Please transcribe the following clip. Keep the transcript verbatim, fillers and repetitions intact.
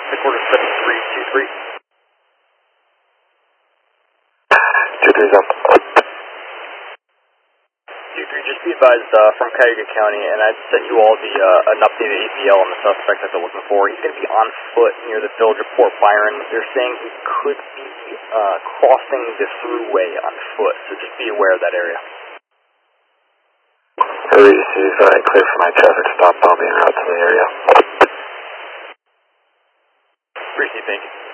Headquarters seven three two three. two three's up. two three, just be advised uh, from Cuyahoga County, and I've sent you all the uh, an updated A P L on the suspect that they're looking for. He's going to be on foot near the village of Port Byron. They're saying he could be uh, crossing the thruway on foot, so just be aware of that area. Hurry, see if I clear for my traffic stop. I'll be en route to the area. Appreciate it, thank you.